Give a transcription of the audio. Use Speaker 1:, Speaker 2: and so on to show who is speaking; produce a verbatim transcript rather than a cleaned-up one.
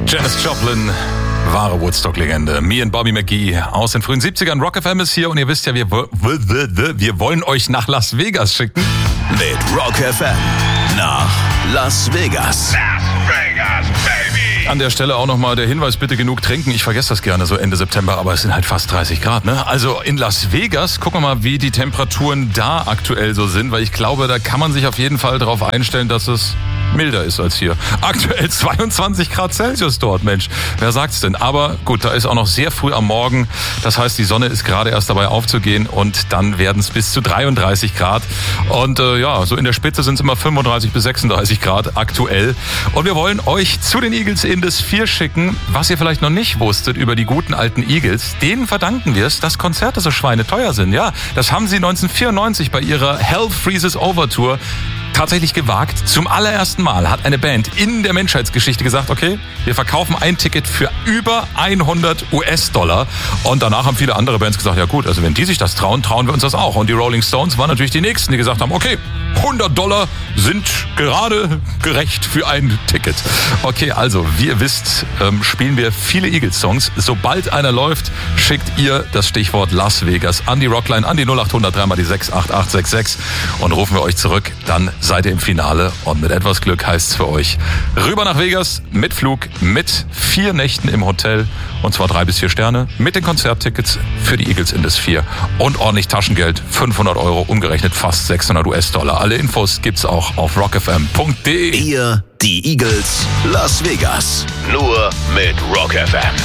Speaker 1: Janis Joplin, wahre Woodstock-Legende. Me und Bobby McGee aus den frühen siebzigern. Rock F M ist hier und ihr wisst ja, wir, wir wollen euch nach Las Vegas schicken.
Speaker 2: Mit Rock F M nach Las Vegas.
Speaker 3: Las Vegas, baby!
Speaker 1: An der Stelle auch nochmal der Hinweis, bitte genug trinken. Ich vergesse das gerne so Ende September, aber es sind halt fast dreißig Grad, ne? Also in Las Vegas, gucken wir mal, wie die Temperaturen da aktuell so sind, weil ich glaube, da kann man sich auf jeden Fall darauf einstellen, dass es milder ist als hier. Aktuell zweiundzwanzig Grad Celsius dort, Mensch. Wer sagt's denn? Aber gut, da ist auch noch sehr früh am Morgen. Das heißt, die Sonne ist gerade erst dabei aufzugehen und dann werden es bis zu dreiunddreißig Grad. Und äh, ja, so in der Spitze sind es immer fünfunddreißig bis sechsunddreißig Grad aktuell. Und wir wollen euch zu den Eagles in das vier schicken. Was ihr vielleicht noch nicht wusstet über die guten alten Eagles, denen verdanken wir es, dass Konzerte so schweineteuer sind. Ja, das haben sie neunzehnhundertvierundneunzig bei ihrer Hell Freezes Over Tour tatsächlich gewagt. Zum allerersten Mal hat eine Band in der Menschheitsgeschichte gesagt, okay, wir verkaufen ein Ticket für über hundert US-Dollar. Und danach haben viele andere Bands gesagt, ja gut, also wenn die sich das trauen, trauen wir uns das auch. Und die Rolling Stones waren natürlich die Nächsten, die gesagt haben, okay, hundert Dollar sind gerade gerecht für ein Ticket. Okay, also, wie ihr wisst, ähm, spielen wir viele Eagles-Songs. Sobald einer läuft, schickt ihr das Stichwort Las Vegas an die Rockline, an die null acht hundert drei mal die sechs acht acht sechs sechs und rufen wir euch zurück. Dann seid ihr im Finale und mit etwas Glück heißt es für euch rüber nach Vegas mit Flug, mit vier Nächten im Hotel und zwar drei bis vier Sterne, mit den Konzerttickets für die Eagles in das vier und ordentlich Taschengeld, fünfhundert Euro, umgerechnet fast sechshundert US-Dollar. Alle Infos gibt's auch auf rock f m punkt d e.
Speaker 2: Hier die Eagles Las Vegas. Nur mit Rock F M.